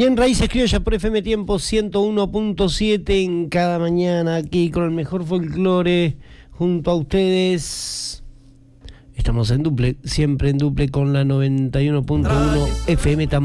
Y en Raíces Criollas por FM Tiempo 101.7 en cada mañana, aquí con el mejor folclore junto a ustedes. Estamos en duple, siempre en duple con la 91.1 FM